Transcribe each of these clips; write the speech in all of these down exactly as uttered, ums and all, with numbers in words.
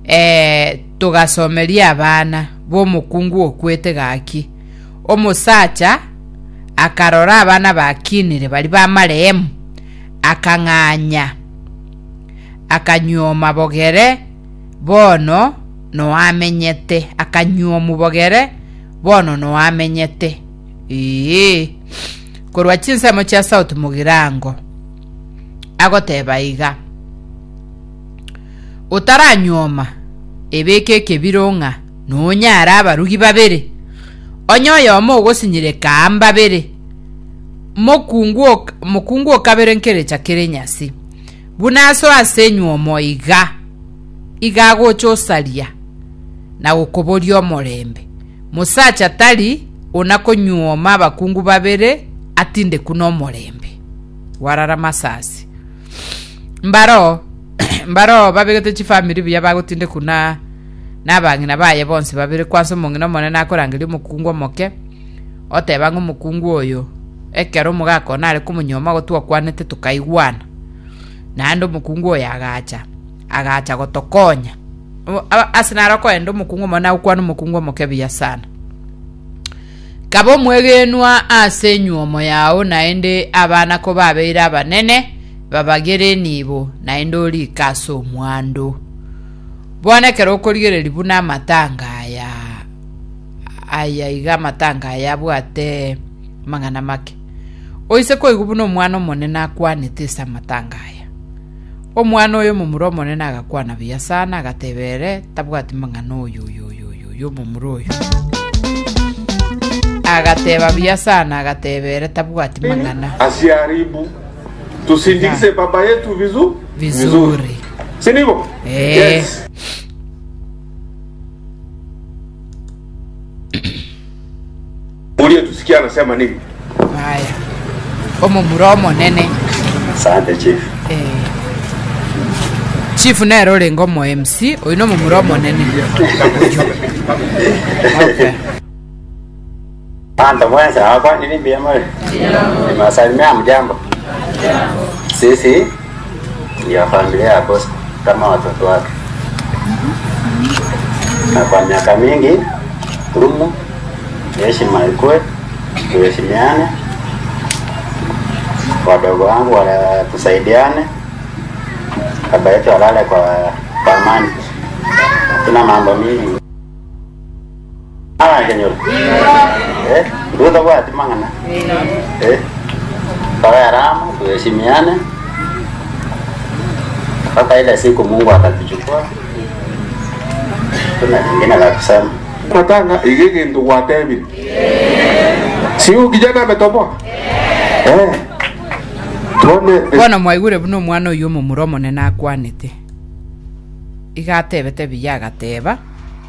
eh tugasomeria abana bo mukungu okwete gaki omusacha akarora abana bakinire bali ba marehemu akanganya akanyoma bogere bono no amenyete akanyoma bogere bono no amenyete ee korwa chinsemo cha South Mugirango agoteba iga utaranyoma ebeke kebironga no nyara abarugi babere onyoyo mo gosinyire kamba bere mokungu mokungu okabere nkere chakere nyasi bunaso asenywo moiga iga gocho salia na ukoborio morembe musacha tali onakonyoma abakungu babere atinde kuno morembe warara masasi mbaro mbaro babegete chi family biya bagotinde kuna nabangina baye bonse babere kwanso mongina mone nakorangiri mukungu moke oteba ngo mukungu oyo ekero mugako nare kumunyoma gotwa kwanete tukaigwana nando mukungu oyo agacha agacha gotokonya asinara ko endo mukungu mona ukwano mukungu moke biya sana kabo mwegenwa asenywo moyao naende abana ko babeira abanene babagere nibo naende oli kaso mwando bwana kero koligere libuna matanga ya aya iga matanga ya bwate mangana make oise ko igubuno mwana monene akwanete sa matanga ya omwana oyo mumuro monene agakwana biya sana agatebere tabwati mangana oyo yo yo yo yo mumuro oyo agateba biya sana agatebere tabwati mangana asiharibu tusindikize baba yetu vizu vizuri sinivo eh yes. Ulie tusikia anasema nini haya omo muromo nene asante chief eh chief nero lengo mo M C oino mu muromo nene okay anda mwanza hapa nini bia mwe masalimia mjambo sisi ya familia ya boss kama watoto wake na kwa miaka mingi turumu heshima ikue tuheshimiane wadogo wangu wala tusaidiane baba yetu alale kwa kwa amani tuna mambo mingi ah kenyo eh ndio kwa timangana eh para ramu tuheshimiane mpaka ile siku Mungu atatuchukua tuna lingine la kusema matanga igege ndo watebi si u kijana ametoboa eh tuone bwana mwaigure buno mwana oyo mu muromo nene akwanete igatebete biya gateba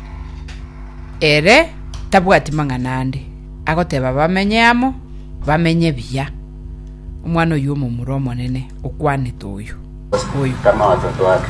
ere tabwati manganande agoteba bamenyamo bamenye biya umwana oyo mu muromo nene okwanete oyo oyo kama watoto wake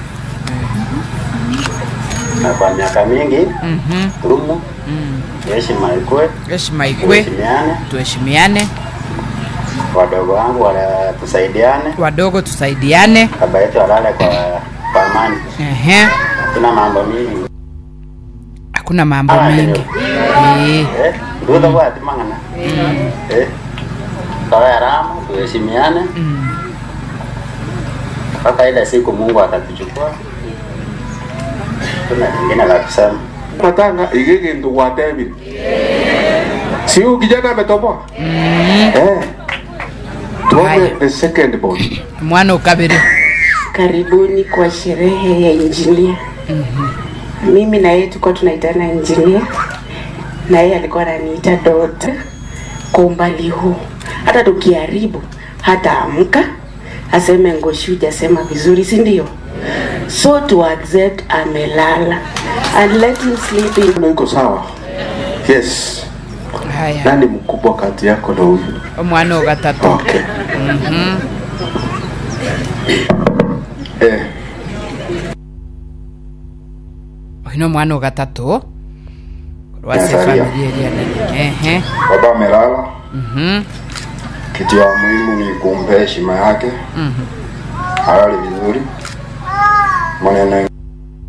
na kwa miaka mingi mhm turumu heshima ikue heshima ikue tuheshimiane wadogo wangu wala tusaidiane wadogo tusaidiane baba yetu alale kwa kwa amani ehe tuna mambo mingi hakuna mambo mingi eh eh ndio kwa timangana eh para ramu tuheshimiane mpaka ile siku Mungu atatuchukua tuna lingine la kusema matanga igege ndo watebi si u kijana ametoboa eh tuone the second boy mwana ukabiri karibuni kwa sherehe ya engineer mm-hmm. Mimi na yeye tuko tunaitana engineer na yeye alikuwa ananiita daughter kwa umbali huu hata tukiharibu hata amka aseme ngoshuja sema vizuri si ndio so to accept amelala and let him sleep in niko sawa yes haya nani mkubwa kati yako na huyu mwana wa gatatu okay mhm eh oino mwana wa gatatu wase familia ya ehe baba amelala mhm kitu ya muhimu ni kumpa heshima yake mhm halali vizuri maneno